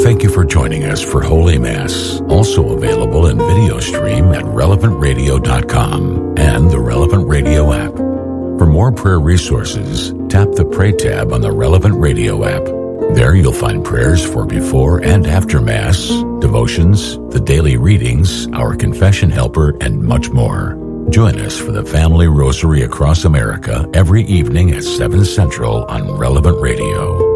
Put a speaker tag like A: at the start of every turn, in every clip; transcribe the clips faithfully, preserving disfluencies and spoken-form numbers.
A: Thank you for joining us for Holy Mass, also available in video stream at relevant radio dot com and the Relevant Radio app. For more prayer resources, tap the Pray tab on the Relevant Radio app. There you'll find prayers for before and after Mass, devotions, the daily readings, our confession helper, and much more. Join us for the Family Rosary across America every evening at seven Central on Relevant Radio.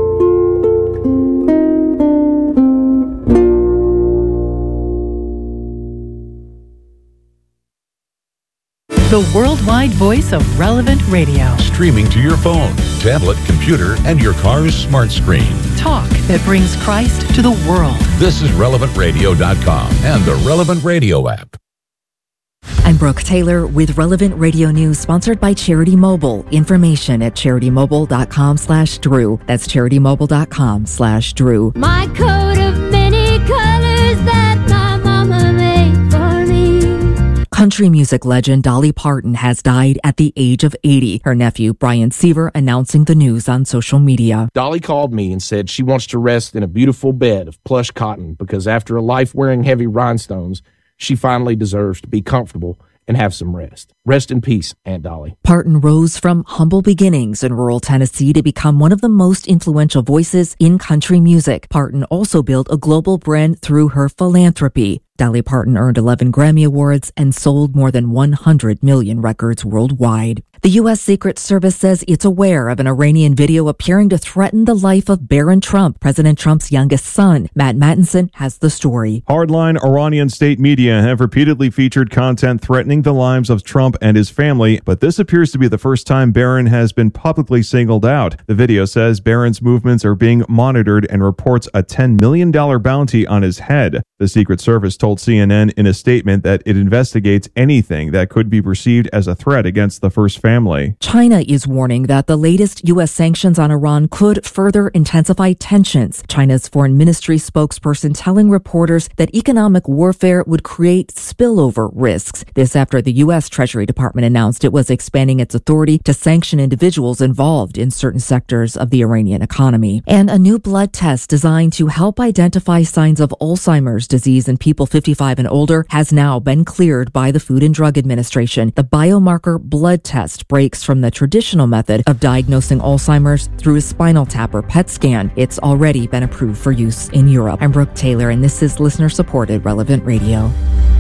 B: The worldwide voice of Relevant Radio.
A: Streaming to your phone, tablet, computer, and your car's smart screen.
B: Talk that brings Christ to the world.
A: This is relevant radio dot com and the Relevant Radio app.
C: I'm Brooke Taylor with Relevant Radio News, sponsored by Charity Mobile. Information at charity mobile dot com slash Drew. That's charity mobile dot com slash Drew.
D: My coat of many colors that my mama made for me.
C: Country music legend Dolly Parton has died at the age of eighty. Her nephew, Brian Seaver, announcing the news on social media.
E: Dolly called me and said she wants to rest in a beautiful bed of plush cotton because after a life wearing heavy rhinestones, she finally deserves to be comfortable and have some rest. Rest in peace, Aunt Dolly.
C: Parton rose from humble beginnings in rural Tennessee to become one of the most influential voices in country music. Parton also built a global brand through her philanthropy. Dolly Parton earned eleven Grammy Awards and sold more than one hundred million records worldwide. The U S Secret Service says it's aware of an Iranian video appearing to threaten the life of Barron Trump, President Trump's youngest son. Matt Mattinson has the story.
F: Hardline Iranian state media have repeatedly featured content threatening the lives of Trump and his family, but this appears to be the first time Barron has been publicly singled out. The video says Barron's movements are being monitored and reports a ten million dollars bounty on his head. The Secret Service told C N N in a statement that it investigates anything that could be perceived as a threat against the first family.
C: China is warning that the latest U S sanctions on Iran could further intensify tensions. China's foreign ministry spokesperson telling reporters that economic warfare would create spillover risks. This after the U S Treasury Department announced it was expanding its authority to sanction individuals involved in certain sectors of the Iranian economy. And a new blood test designed to help identify signs of Alzheimer's disease in people fifty-five and older has now been cleared by the Food and Drug Administration. The biomarker blood test breaks from the traditional method of diagnosing Alzheimer's through a spinal tap or P E T scan. It's already been approved for use in Europe. I'm Brooke Taylor, and this is listener-supported Relevant Radio.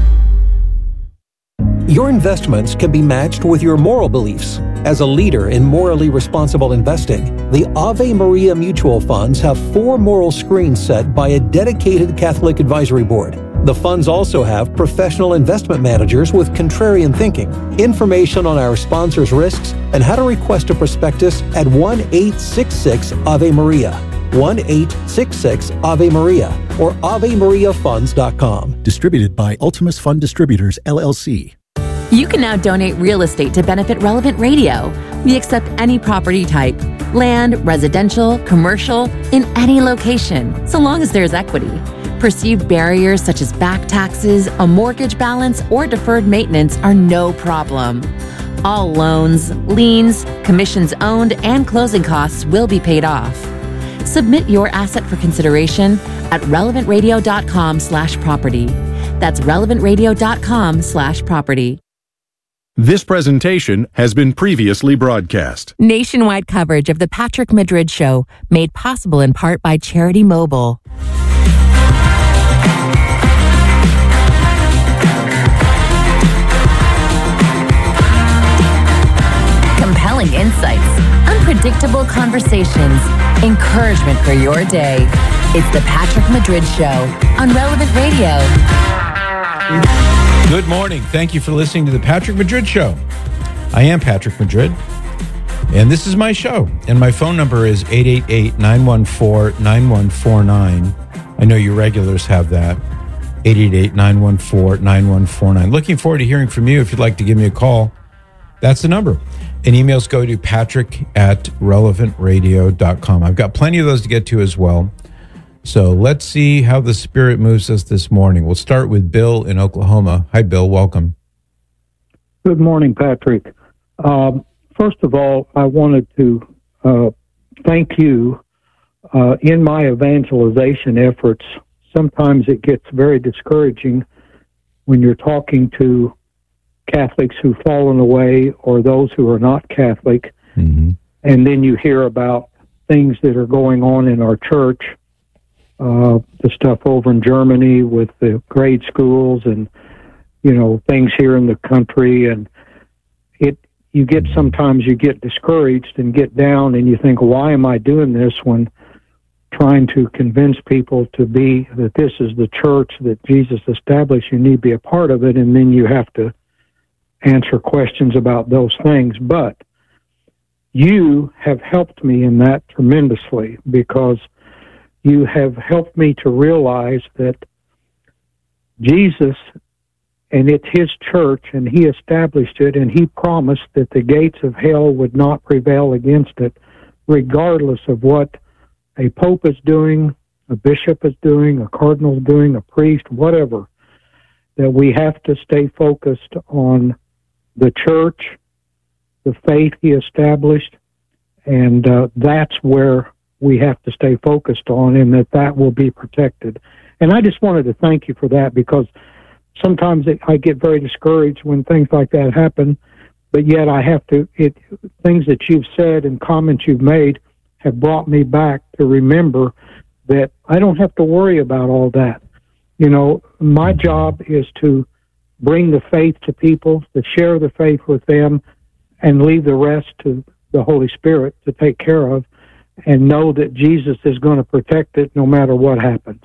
G: Your investments can be matched with your moral beliefs. As a leader in morally responsible investing, the Ave Maria Mutual Funds have four moral screens set by a dedicated Catholic advisory board. The funds also have professional investment managers with contrarian thinking. Information on our sponsors' risks and how to request a prospectus at one eight six six Ave Maria, one eight six six Ave Maria, or ave maria funds dot com.
H: Distributed by Ultimus Fund Distributors, L L C.
I: You can now donate real estate to benefit Relevant Radio. We accept any property type, land, residential, commercial, in any location, so long as there's equity. Perceived barriers such as back taxes, a mortgage balance, or deferred maintenance are no problem. All loans, liens, commissions owned, and closing costs will be paid off. Submit your asset for consideration at relevant radio dot com slash property. That's relevant radio dot com slash property.
J: This presentation has been previously broadcast.
I: Nationwide coverage of the Patrick Madrid Show, made possible in part by Charity Mobile. Compelling insights, unpredictable conversations, encouragement for your day. It's the Patrick Madrid Show on Relevant Radio.
K: Good morning. Thank you for listening to the Patrick Madrid Show. I am Patrick Madrid, and this is my show. And my phone number is eight eight eight, nine one four, nine one four nine. I know you regulars have that. eight eight eight, nine one four, nine one four nine. Looking forward to hearing from you. If you'd like to give me a call, that's the number. And emails go to patrick at relevant radio dot com. I've got plenty of those to get to as well. So let's see how the Spirit moves us this morning. We'll start with Bill in Oklahoma. Hi, Bill. Welcome.
L: Good morning, Patrick. Um, first of all, I wanted to uh, thank you uh, in my evangelization efforts, sometimes it gets very discouraging when you're talking to Catholics who've fallen away or those who are not Catholic,
K: mm-hmm.
L: and then you hear about things that are going on in our church, uh, the stuff over in Germany with the grade schools and, you know, things here in the country, and it you get sometimes you get discouraged and get down and you think, why am I doing this when trying to convince people to be that this is the church that Jesus established, you need to be a part of it, and then you have to answer questions about those things. But you have helped me in that tremendously, because you have helped me to realize that Jesus, and it's his church, and he established it, and he promised that the gates of hell would not prevail against it, regardless of what a pope is doing, a bishop is doing, a cardinal is doing, a priest, whatever, that we have to stay focused on the church, the faith he established, and uh, that's where we have to stay focused on, and that that will be protected. And I just wanted to thank you for that, because sometimes it, I get very discouraged when things like that happen, but yet I have to, it, things that you've said and comments you've made have brought me back to remember that I don't have to worry about all that. You know, my job is to bring the faith to people, to share the faith with them, and leave the rest to the Holy Spirit to take care of, and know that Jesus is going to protect it no matter what happens.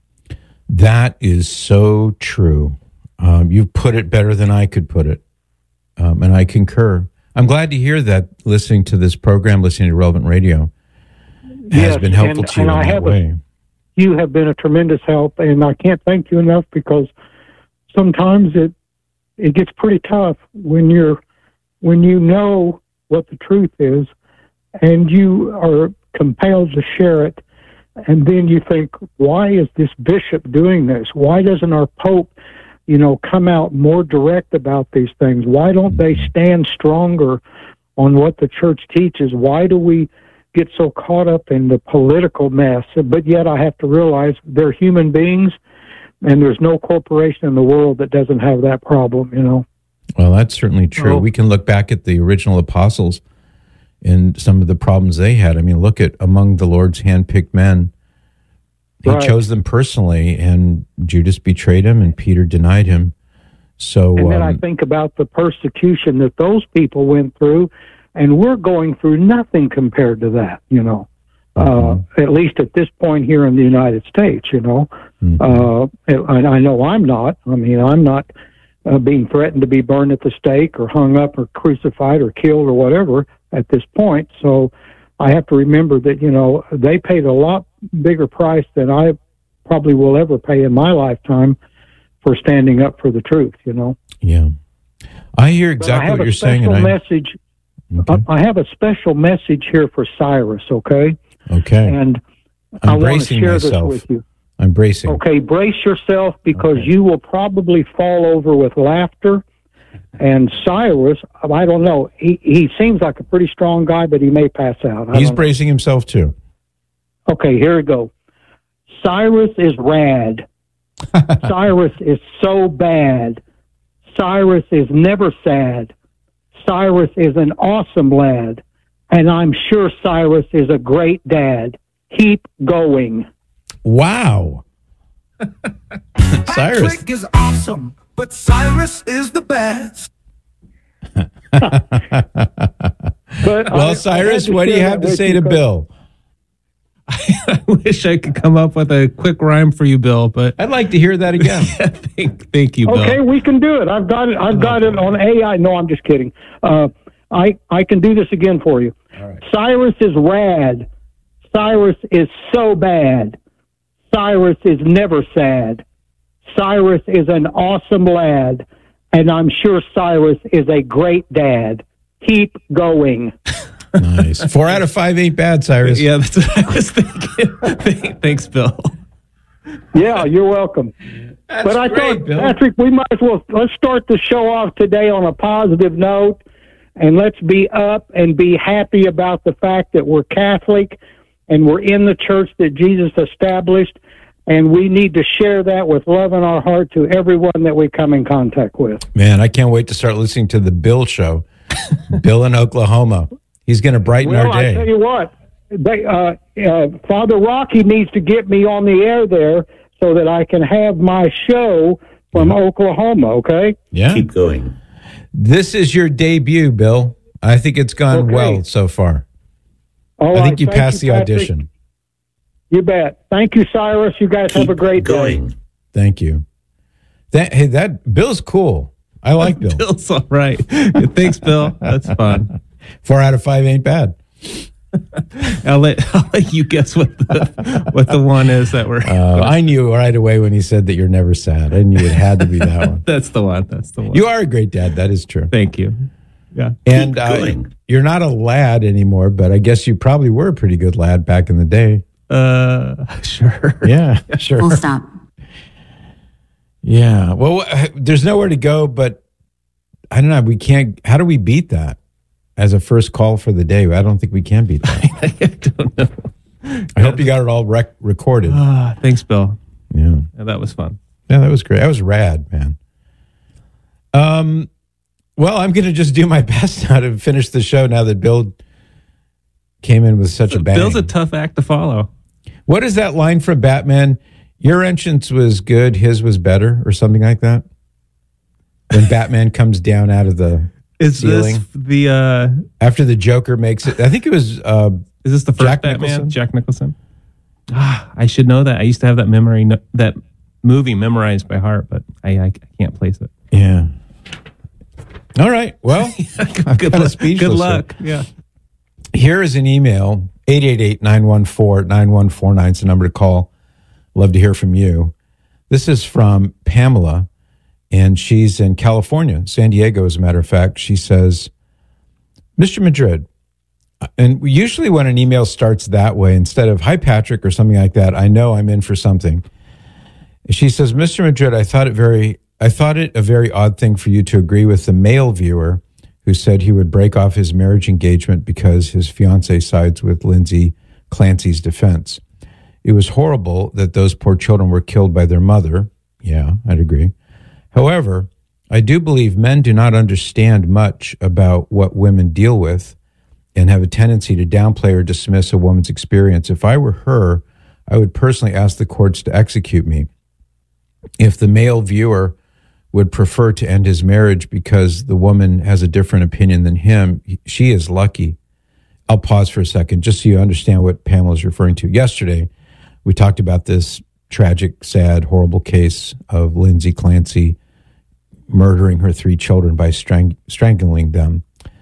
K: That is so true. Um, you put it better than I could put it, um, and I concur. I'm glad to hear that listening to this program, listening to Relevant Radio, has
L: yes,
K: been helpful
L: and,
K: to you
L: and
K: in
L: I
K: that
L: have
K: way.
L: A, you have been a tremendous help, and I can't thank you enough, because sometimes it it gets pretty tough when you're when you know what the truth is, and you are compelled to share it, and then you think, why is this bishop doing this? Why doesn't our pope, you know, come out more direct about these things? Why don't they stand stronger on what the church teaches? Why do we get so caught up in the political mess? But yet I have to realize they're human beings, and there's no corporation in the world that doesn't have that problem, you know.
K: Well, that's certainly true.
L: Oh.
K: We can look back at the original apostles and some of the problems they had. I mean, look at among the Lord's handpicked men. He
L: Right.
K: chose them personally, and Judas betrayed him, and Peter denied him. So,
L: And then
K: um,
L: I think about the persecution that those people went through, and we're going through nothing compared to that, you know, uh, at least at this point here in the United States, you know.
K: Mm-hmm.
L: Uh, and I know I'm not. I mean, I'm not uh, being threatened to be burned at the stake or hung up or crucified or killed or whatever at this point. So I have to remember that, you know, they paid a lot bigger price than I probably will ever pay in my lifetime for standing up for the truth, you know.
K: yeah. I hear
L: But I
K: exactly
L: have
K: what
L: a
K: you're saying. And
L: special
K: I,
L: message.
K: Okay.
L: I have a special message here for Cyrus, okay?
K: okay.
L: And
K: I'm
L: I want to
K: bracing
L: share
K: myself.
L: this with you.
K: I'm bracing.
L: Okay, brace yourself, because
K: Okay.
L: you will probably fall over with laughter. And Cyrus, I don't know, he, he seems like a pretty strong guy, but he may pass out. I
K: He's
L: don't know.
K: bracing himself too.
L: Okay, here we go. Cyrus is rad. Cyrus is so bad. Cyrus is never sad. Cyrus is an awesome lad. And I'm sure Cyrus is a great dad. Keep going.
K: Wow. Cyrus.
M: Patrick is awesome, but Cyrus is the best.
L: But
K: well,
L: I-
K: Cyrus,
L: I had to
K: what do you
L: share
K: have
L: that
K: to
L: with
K: say
L: you
K: to
L: 'cause-
K: Bill?
N: I wish I could come up with a quick rhyme for you, Bill, but
K: I'd like to hear that again.
N: thank, thank you, Bill.
L: Okay, we can do it. I've got it. I've got it on A I. No, I'm just kidding. Uh, I I can do this again for you.
K: All right.
L: Cyrus is rad. Cyrus is so bad. Cyrus is never sad. Cyrus is an awesome lad, and I'm sure Cyrus is a great dad. Keep going.
K: Nice. Four out of five ain't bad, Cyrus.
N: Yeah, that's what I was thinking. Thanks, Bill.
L: Yeah, you're welcome.
K: That's
L: but I
K: great,
L: thought,
K: Bill.
L: Patrick, we might as well let's start the show off today on a positive note, and let's be up and be happy about the fact that we're Catholic, and we're in the church that Jesus established, and we need to share that with love in our heart to everyone that we come in contact with.
K: Man, I can't wait to start listening to the Bill Show. Bill in Oklahoma. He's going to brighten
L: well,
K: our day.
L: I tell you what, they, uh, uh, Father Rocky needs to get me on the air there so that I can have my show from yeah. Oklahoma, okay?
K: Yeah.
O: Keep going.
K: This is your debut, Bill. I think it's gone
L: okay.
K: well so far.
L: All
K: I
L: right.
K: think you
L: Thank
K: passed
L: you,
K: the
L: Patrick.
K: audition.
L: You bet. Thank you, Cyrus. You guys
O: Keep
L: have a great
O: going.
L: day.
K: Thank you. That hey, that Bill's cool. I like Bill.
N: Bill's all right. Thanks, Bill. That's fun.
K: Four out of five ain't bad.
N: I'll let I'll let you guess what the what the one is that we're.
K: Uh, I knew right away when he said that you're never sad. I knew it had to be that one.
N: That's the one. That's the one.
K: You are a great dad. That is true.
N: Thank you. Yeah.
K: And uh, you're not a lad anymore, but I guess you probably were a pretty good lad back in the day.
N: Uh, sure.
K: Yeah, sure.
I: Full stop.
K: Yeah. Well, there's nowhere to go, but I don't know. We can't. How do we beat that as a first call for the day? I don't think we can beat that.
N: I don't know.
K: I hope you got it all rec- recorded.
N: Ah, thanks, Bill.
K: Yeah.
N: yeah. That was fun.
K: Yeah, that was great. That was rad, man. Um, well, I'm going to just do my best now to finish the show now that Bill came in with such
N: so
K: a bang.
N: Bill's a tough act to follow.
K: What is that line from Batman? Your entrance was good, his was better, or something like that? When Batman comes down out of the
N: is
K: ceiling.
N: This the uh,
K: after the Joker makes it? I think it was. Uh,
N: is this the first
K: Jack
N: Batman?
K: Nicholson?
N: Jack Nicholson. Ah, I should know that. I used to have that memory, that movie memorized by heart, but I, I can't place it.
K: Yeah. All right. Well,
N: good, luck. good luck. Yeah.
K: Here is an email. eight eight eight, nine one four, nine one four nine is the number to call. Love to hear from you. This is from Pamela, and she's in California, San Diego, as a matter of fact. She says, Mister Madrid, and usually when an email starts that way, instead of, hi, Patrick, or something like that, I know I'm in for something. She says, Mister Madrid, I thought it very, I thought it a very odd thing for you to agree with the male viewer who said he would break off his marriage engagement because his fiancée sides with Lindsay Clancy's defense. It was horrible that those poor children were killed by their mother. Yeah, I'd agree. However, I do believe men do not understand much about what women deal with and have a tendency to downplay or dismiss a woman's experience. If I were her, I would personally ask the courts to execute me. If the male viewer would prefer to end his marriage because the woman has a different opinion than him, she is lucky. I'll pause for a second just so you understand what Pamela's referring to. Yesterday, we talked about this tragic, sad, horrible case of Lindsay Clancy murdering her three children by strang- strangling them.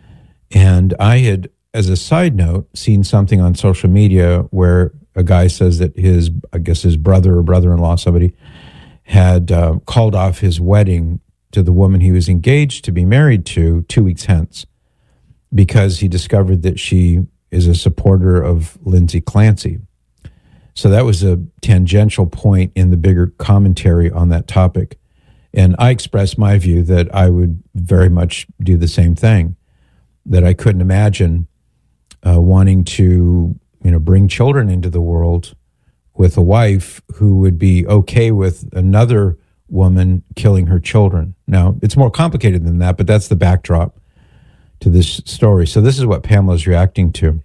K: And I had, as a side note, seen something on social media where a guy says that his, I guess his brother or brother-in-law, somebody, had uh, called off his wedding to the woman he was engaged to be married to two weeks hence because he discovered that she is a supporter of Lindsay Clancy. So that was a tangential point in the bigger commentary on that topic. And I expressed my view that I would very much do the same thing, that I couldn't imagine uh, wanting to, you know, bring children into the world with a wife who would be okay with another woman killing her children. Now, it's more complicated than that, but that's the backdrop to this story. So this is what Pamela's reacting to.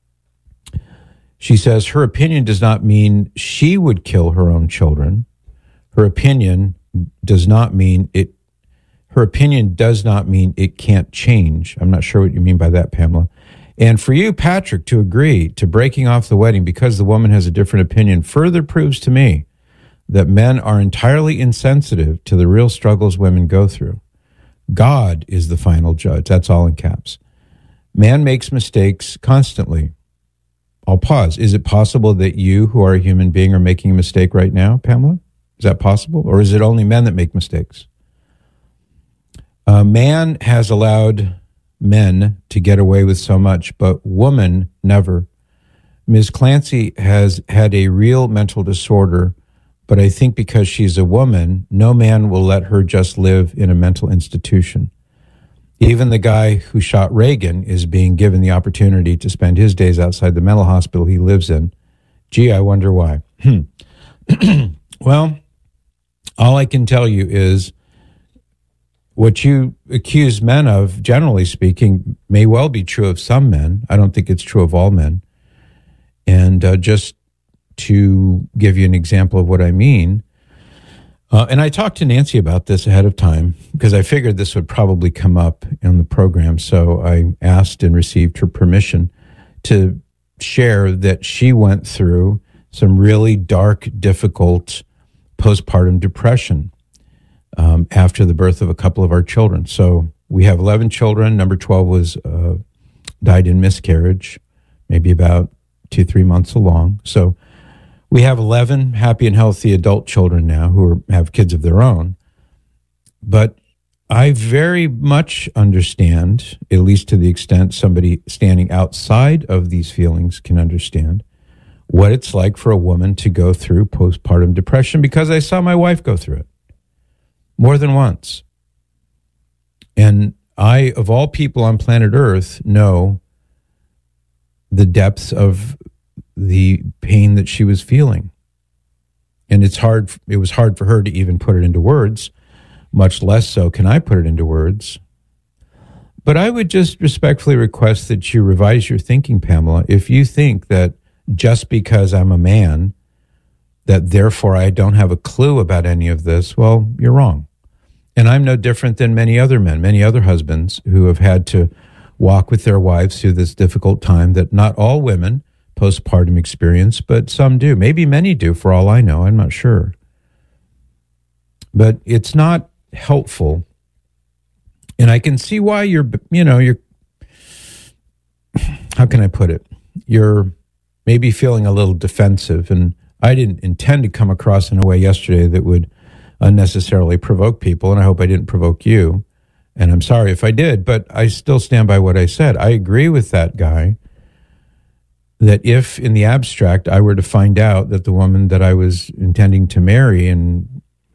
K: She says her opinion does not mean she would kill her own children. Her opinion does not mean it. Her opinion does not mean it can't change. I'm not sure what you mean by that, Pamela. And for you, Patrick, to agree to breaking off the wedding because the woman has a different opinion further proves to me that men are entirely insensitive to the real struggles women go through. God is the final judge. That's all in caps. Man makes mistakes constantly. I'll pause. Is it possible that you, who are a human being, are making a mistake right now, Pamela? Is that possible? Or is it only men that make mistakes? Uh, man has allowed men to get away with so much, but woman never. Miz Clancy has had a real mental disorder, but I think because she's a woman, no man will let her just live in a mental institution. Even the guy who shot Reagan is being given the opportunity to spend his days outside the mental hospital he lives in. Gee, I wonder why. Hmm. Well, all I can tell you is what you accuse men of, generally speaking, may well be true of some men. I don't think it's true of all men. And uh, just to give you an example of what I mean, Uh, and I talked to Nancy about this ahead of time because I figured this would probably come up in the program. So I asked and received her permission to share that she went through some really dark, difficult postpartum depression um, after the birth of a couple of our children. So we have eleven children. Number twelve was uh, died in miscarriage, maybe about two, three months along. So we have eleven happy and healthy adult children now who are, have kids of their own. But I very much understand, at least to the extent somebody standing outside of these feelings can understand, what it's like for a woman to go through postpartum depression, because I saw my wife go through it more than once. And I, of all people on planet Earth, know the depths of the pain that she was feeling. And it's hard, it was hard for her to even put it into words, much less so can I put it into words. But I would just respectfully request that you revise your thinking, Pamela. If you think that just because I'm a man, that therefore I don't have a clue about any of this, well, you're wrong. And I'm no different than many other men, many other husbands who have had to walk with their wives through this difficult time that not all women postpartum experience, but some do. Maybe many do, for all I know. I'm not sure. But it's not helpful. And I can see why you're, you know, you're, how can I put it? You're maybe feeling a little defensive. And I didn't intend to come across in a way yesterday that would unnecessarily provoke people. And I hope I didn't provoke you. And I'm sorry if I did, but I still stand by what I said. I agree with that guy that if in the abstract I were to find out that the woman that I was intending to marry and